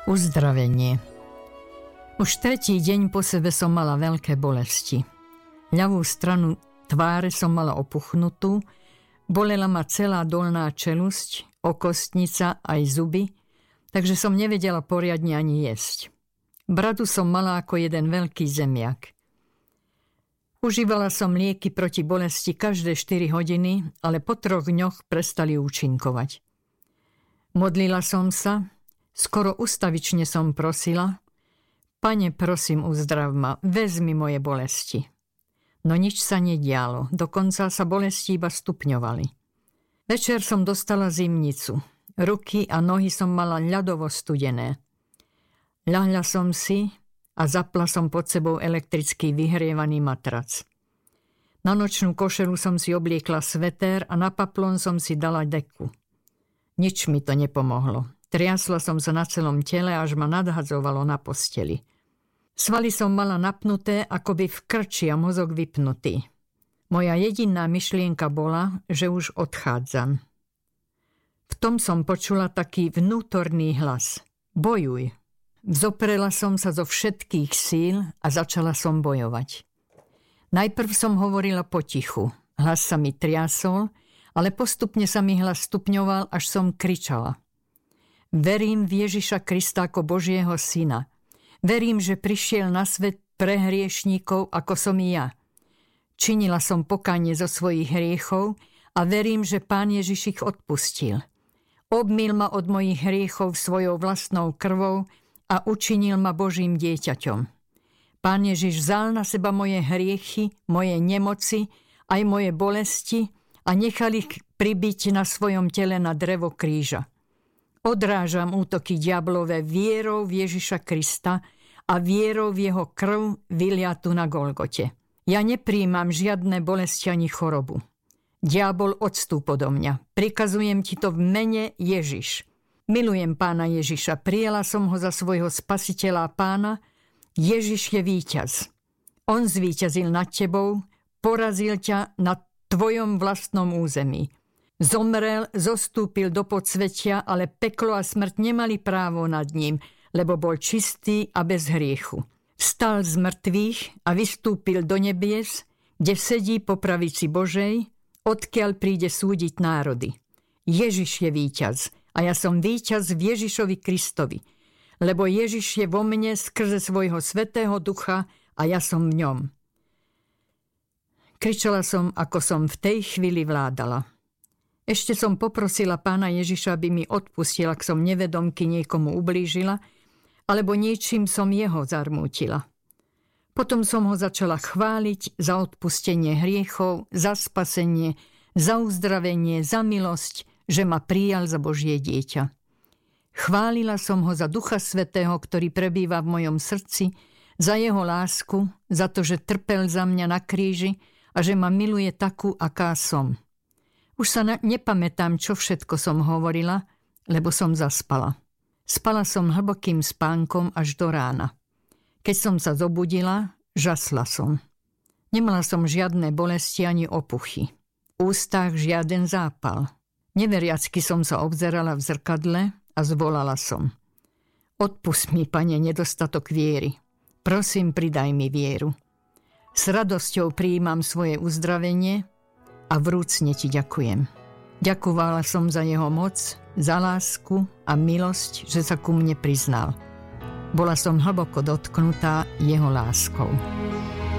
Uzdravenie. Už tretí deň po sebe som mala veľké bolesti. Ľavú stranu tváre som mala opuchnutú, bolela ma celá dolná čelusť, okostnica aj zuby, takže som nevedela poriadne ani jesť. Bradu som mala ako jeden veľký zemiak. Užívala som lieky proti bolesti každé 4 hodiny, ale po 3 dňoch prestali účinkovať. Modlila som sa, skoro ustavične som prosila: Pane, prosím, uzdrav ma, vezmi moje bolesti. No nič sa nedialo, dokonca sa bolesti iba stupňovali. Večer som dostala zimnicu. Ruky a nohy som mala ľadovo studené. Ľahla som si a zapla som pod sebou elektrický vyhrievaný matrac. Na nočnú košelu som si obliekla sveter a na paplón som si dala deku. Nič mi to nepomohlo. Triasla som sa na celom tele, až ma nadhadzovalo na posteli. Svaly som mala napnuté, akoby v krči a mozog vypnutý. Moja jediná myšlienka bola, že už odchádzam. V tom som počula taký vnútorný hlas: Bojuj. Vzoprela som sa zo všetkých síl a začala som bojovať. Najprv som hovorila potichu. Hlas sa mi triasol, ale postupne sa mi hlas stupňoval, až som kričala: Verím v Ježiša Krista ako Božieho syna. Verím, že prišiel na svet pre hriešníkov, ako som i ja. Činila som pokánie zo svojich hriechov a verím, že Pán Ježiš ich odpustil. Obmyl ma od mojich hriechov svojou vlastnou krvou a učinil ma Božím dieťaťom. Pán Ježiš vzal na seba moje hriechy, moje nemoci, aj moje bolesti a nechal ich pribiť na svojom tele na drevo kríža. Odrážam útoky diablové vierou v Ježiša Krista a vierou v jeho krv vyliatu na Golgote. Ja nepríjmam žiadne bolesti ani chorobu. Diabol, odstúp odo mňa. Prikazujem ti to v mene Ježiš. Milujem Pána Ježiša. Prijala som ho za svojho spasiteľa a pána. Ježiš je víťaz. On zvíťazil nad tebou, porazil ťa na tvojom vlastnom území. Zomrel, zostúpil do podsvetia, ale peklo a smrť nemali právo nad ním, lebo bol čistý a bez hriechu. Vstal z mŕtvych a vystúpil do nebies, kde sedí po pravici Božej, odkiaľ príde súdiť národy. Ježiš je víťaz a ja som víťaz v Ježišovi Kristovi, lebo Ježiš je vo mne skrze svojho svätého ducha a ja som v ňom. Kričala som, ako som v tej chvíli vládala. Ešte som poprosila Pána Ježiša, aby mi odpustil, ak som nevedomky niekomu ublížila, alebo niečím som jeho zarmútila. Potom som ho začala chváliť za odpustenie hriechov, za spasenie, za uzdravenie, za milosť, že ma prijal za Božie dieťa. Chválila som ho za Ducha Svätého, ktorý prebýva v mojom srdci, za jeho lásku, za to, že trpel za mňa na kríži a že ma miluje takú, aká som. Už sa nepamätám, čo všetko som hovorila, lebo som zaspala. Spala som hlbokým spánkom až do rána. Keď som sa zobudila, žasla som. Nemala som žiadne bolesti ani opuchy. V ústach žiaden zápal. Neveriacky som sa obzerala v zrkadle a zvolala som: Odpusť mi, Pane, nedostatok viery. Prosím, pridaj mi vieru. S radosťou prijímam svoje uzdravenie a vrúcne ti ďakujem. Ďakovala som za jeho moc, za lásku a milosť, že sa ku mne priznal. Bola som hlboko dotknutá jeho láskou.